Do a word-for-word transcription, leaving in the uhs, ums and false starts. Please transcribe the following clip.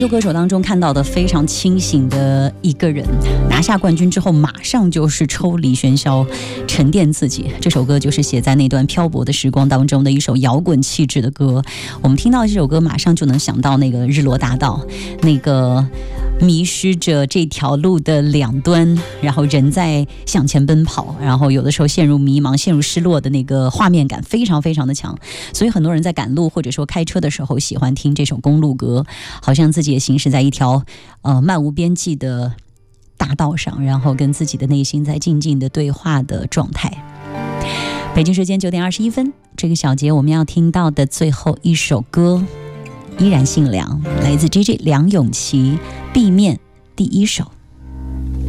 优歌手当中看到的非常清醒的一个人，拿下冠军之后马上就是抽离喧嚣，沉淀自己。这首歌就是写在那段漂泊的时光当中的一首摇滚气质的歌。我们听到这首歌马上就能想到那个日落大道，那个迷失着这条路的两端，然后人在向前奔跑，然后有的时候陷入迷茫陷入失落的那个画面感非常非常的强。所以很多人在赶路或者说开车的时候喜欢听这首公路歌，好像自己也行驶在一条呃漫无边际的大道上，然后跟自己的内心在静静的对话的状态。北京时间九点二十一分，这个小节我们要听到的最后一首歌依然姓梁，来自 J J 梁咏琪， B 面第一首。